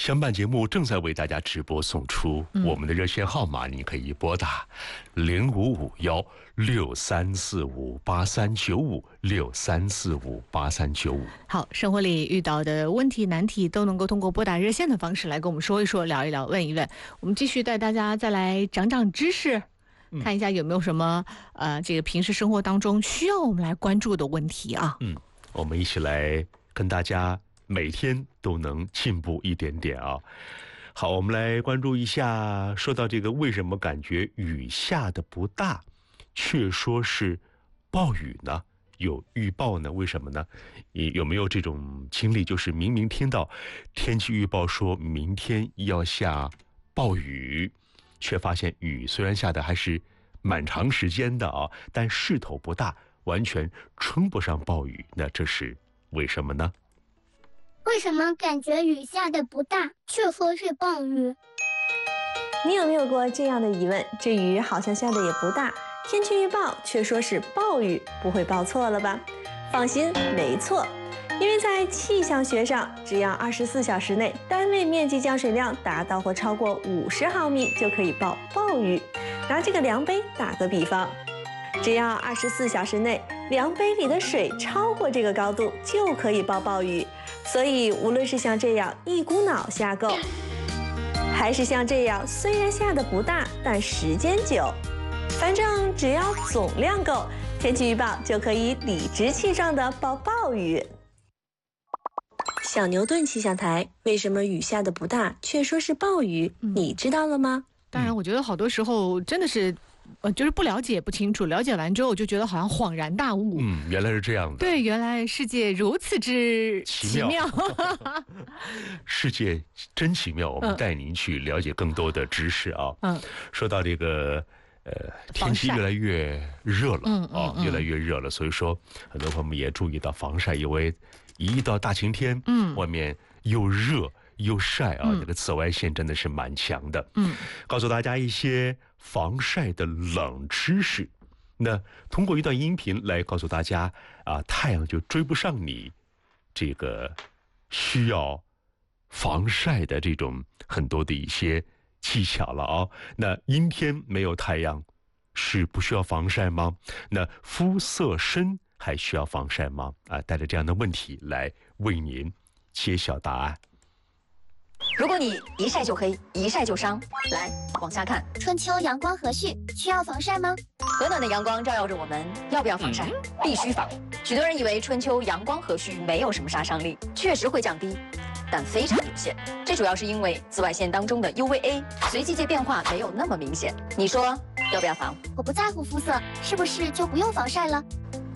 相伴节目正在为大家直播送出，我们的热线号码你可以拨打05516345839563458395。 好，生活里遇到的问题难题都能够通过拨打热线的方式来跟我们说一说、聊一聊、问一问。我们继续带大家再来长长知识，看一下有没有什么这个平时生活当中需要我们来关注的问题啊。 我们一起来跟大家每天都能进步一点点啊。好，我们来关注一下，说到这个为什么感觉雨下的不大，却说是暴雨呢？有预报呢？为什么呢？有没有这种经历，就是明明听到天气预报说明天要下暴雨，却发现雨虽然下的还是蛮长时间的啊，但势头不大，完全称不上暴雨，那这是为什么呢？ 为什么感觉雨下的不大，却说是暴雨？ 你有没有过这样的疑问？这雨好像下的也不大，天气预报却说是暴雨，不会报错了吧？放心，没错，因为在气象学上，只要24小时内单位面积降水量达到或超过50毫米，就可以报暴雨。拿这个量杯打个比方，只要24小时内量杯里的水超过这个高度，就可以报暴雨。所以无论是像这样一股脑下够，还是像这样虽然下的不大，但时间久，反正只要总量够，天气预报就可以理直气壮地报暴雨。小牛顿气象台，为什么雨下的不大，却说是暴雨？你知道了吗？ 当然，我觉得好多时候真的是就是不了解不清楚，了解完之后就觉得好像恍然大悟。 原来是这样的。 对，原来世界如此之奇妙。 世界真奇妙，我们带您去了解更多的知识啊。说到这个天气越来越热了越来越热了，所以说很多朋友们也注意到防晒，因为一到大晴天，外面又热又晒啊，这个紫外线真的是蛮强的。告诉大家一些防晒的冷知识。那通过一段音频来告诉大家啊，太阳就追不上你这个需要防晒的这种很多的一些技巧了啊。那阴天没有太阳是不需要防晒吗？那肤色深还需要防晒吗？带着这样的问题来为您揭晓答案。 如果你一晒就黑，一晒就伤，来往下看。 春秋阳光和煦，需要防晒吗？ 和暖的阳光照耀着我们，要不要防晒？必须防。许多人以为春秋阳光和煦没有什么杀伤力，确实会降低，但非常有限。这主要是因为紫外线当中的 UVA 随季节变化没有那么明显。你说要不要防？ 我不在乎肤色，是不是就不用防晒了？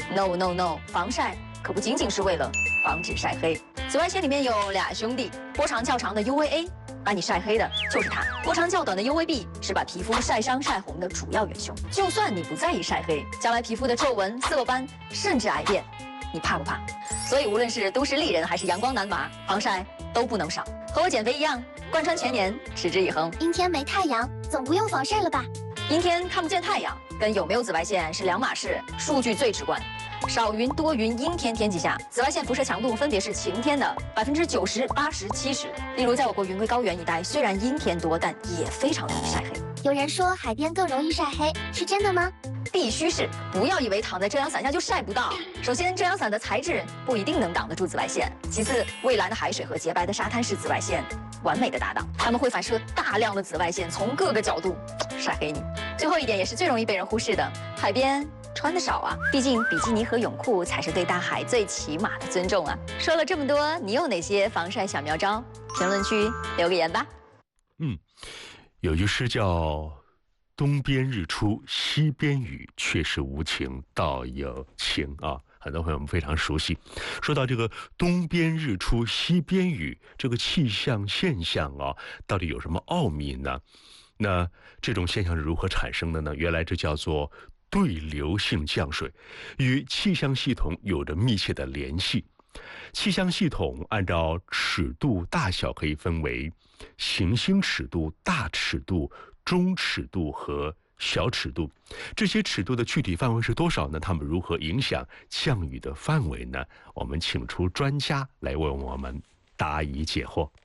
No， 防晒可不仅仅是为了防止晒黑。紫外线里面有俩兄弟，波长较长的 UVA 把你晒黑的就是它，波长较短的 UVB 是把皮肤晒伤晒红的主要元凶。就算你不在意晒黑，将来皮肤的皱纹、色斑甚至癌变，你怕不怕？所以无论是都市丽人还是阳光男娃，防晒都不能少。和我减肥一样，贯穿全年，持之以恒。 阴天没太阳，总不用防晒了吧？ 阴天看不见太阳，跟有没有紫外线是两码事，数据最直观。少云、多云、阴天天气下，紫外线辐射强度分别是晴天的90%、80%、70%。例如，在我国云贵高原一带，虽然阴天多，但也非常容易晒黑。 有人说海边更容易晒黑，是真的吗？ 必须是，不要以为躺在遮阳伞下就晒不到。首先，遮阳伞的材质不一定能挡得住紫外线；其次，蔚蓝的海水和洁白的沙滩是紫外线完美的搭档，它们会反射大量的紫外线，从各个角度晒黑你。最后一点也是最容易被人忽视的，海边穿的少啊，毕竟比基尼和泳裤才是对大海最起码的尊重啊。说了这么多，你有哪些防晒小妙招？评论区留个言吧。 有句诗叫东边日出西边雨，却是无情道有情啊，很多朋友们非常熟悉。说到这个东边日出西边雨，这个气象现象啊，到底有什么奥秘呢？那这种现象是如何产生的呢？原来这叫做对流性降水，与气象系统有着密切的联系。气象系统按照尺度大小可以分为行星尺度、大尺度、中尺度和小尺度。这些尺度的具体范围是多少呢？它们如何影响降雨的范围呢？我们请出专家来为我们答疑解惑。